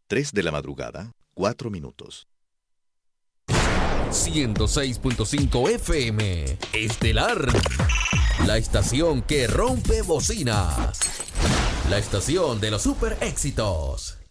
3 de la madrugada, 4 minutos. 106.5 FM Estelar. La estación que rompe bocinas. La estación de los super éxitos.